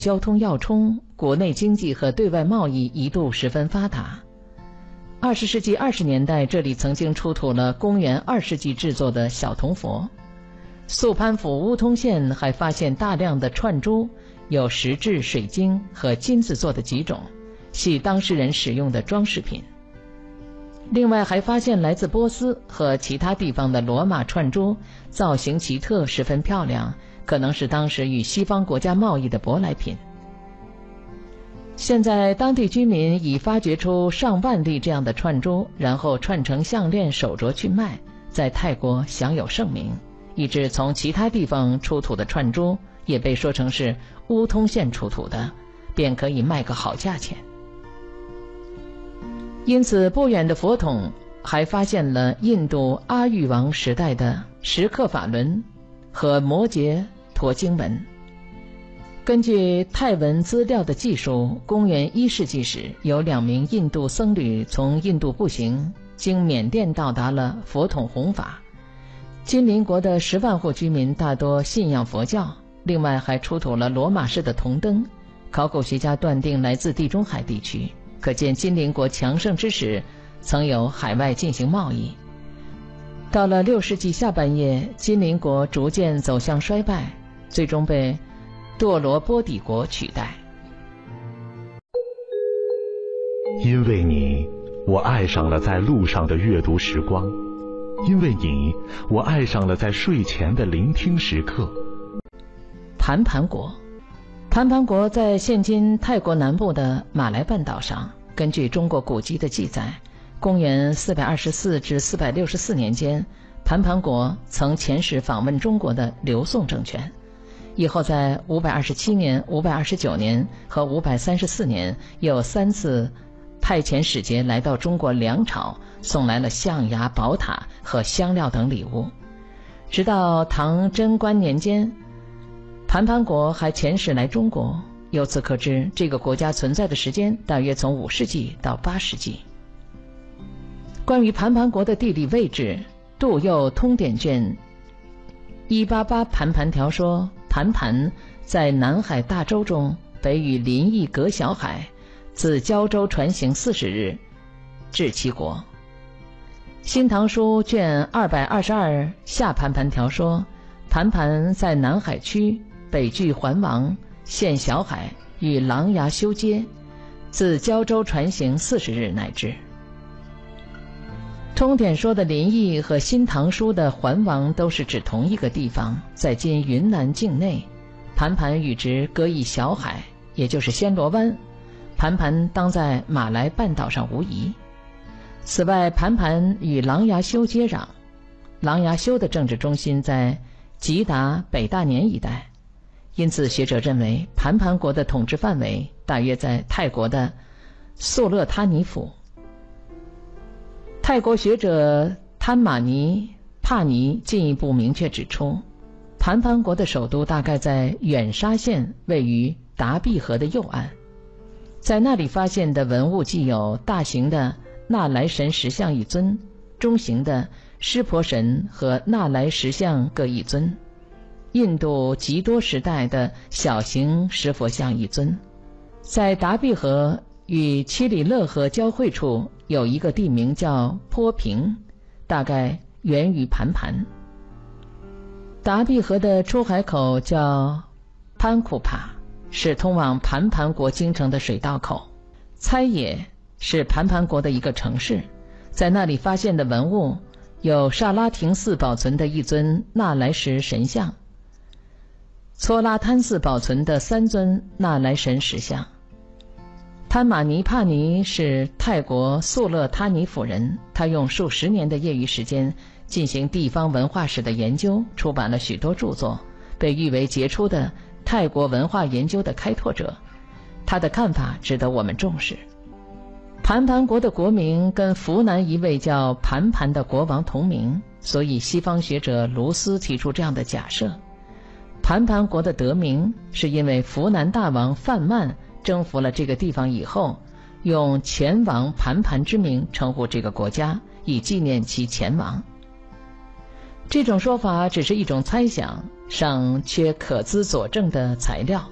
交通要冲，国内经济和对外贸易一度十分发达。20世纪20年代，这里曾经出土了公元2世纪制作的小铜佛。肃潘府乌通县还发现大量的串珠，有石质、水晶和金子做的几种，系当时人使用的装饰品。另外还发现来自波斯和其他地方的罗马串珠，造型奇特，十分漂亮，可能是当时与西方国家贸易的舶来品。现在当地居民已发掘出上万粒这样的串珠，然后串成项链、手镯去卖，在泰国享有盛名，以致从其他地方出土的串珠也被说成是乌通县出土的，便可以卖个好价钱。因此不远的佛统还发现了印度阿育王时代的石刻法轮和摩羯陀经文。根据泰文资料的记述，公元1世纪时，有2名印度僧侣从印度步行经缅甸到达了佛统弘法。金邻国的10万户居民大多信仰佛教，另外还出土了罗马式的铜灯，考古学家断定来自地中海地区，可见金邻国强盛之时曾有海外进行贸易。到了6世纪下半叶，金邻国逐渐走向衰败，最终被多罗波底国取代。 因为你，我爱上了在路上的阅读时光；因为你，我爱上了在睡前的聆听时刻。 盘盘国，盘盘国在现今泰国南部的马来半岛上。根据中国古籍的记载，公元424至464年间，盘盘国曾遣使访问中国的刘宋政权。以后在527年、529年和534年又3次派遣使节来到中国梁朝，送来了象牙、宝塔和香料等礼物。直到唐贞观年间，盘盘国还遣使来中国，由此可知这个国家存在的时间大约从5世纪到8世纪。关于盘盘国的地理位置，杜佑通典卷188盘盘条说，盘盘在南海大洲中，北与临沂隔小海，自胶州船行40日至其国。新唐书卷222下盘盘条说，盘盘在南海区，北距环王，现小海，与琅琊修接，自胶州船行40日乃至。通典说的临沂和新唐书的环王都是指同一个地方，在今云南境内。盘盘与之隔一小海，也就是暹罗湾，盘盘当在马来半岛上无疑。此外，盘盘与琅琊修接壤，琅琊修的政治中心在吉达北大年一带，因此学者认为盘盘国的统治范围大约在泰国的素勒他尼府。泰国学者贪玛尼帕尼进一步明确指出，盘盘国的首都大概在远沙县，位于达庇河的右岸。在那里发现的文物既有大型的纳莱神石像1尊，中型的湿婆神和纳莱石像各1尊，印度吉多时代的小型石佛像1尊。在达庇河与七里勒河交汇处有一个地名叫坡平，大概源于盘盘。达庇河的出海口叫潘库帕，是通往盘盘国京城的水道口。猜野是盘盘国的一个城市，在那里发现的文物有刹拉廷寺保存的1尊纳莱石神像，搓拉滩寺保存的3尊纳莱神石像。贪玛尼帕尼是泰国素勒他尼府人，他用数十年的业余时间进行地方文化史的研究，出版了许多著作，被誉为杰出的泰国文化研究的开拓者。他的看法值得我们重视。盘盘国的国名跟扶南一位叫盘盘的国王同名，所以西方学者卢斯提出这样的假设：盘盘国的得名是因为扶南大王范曼征服了这个地方以后，用前王盘盘之名称呼这个国家，以纪念其前王。这种说法只是一种猜想，尚缺可资佐证的材料。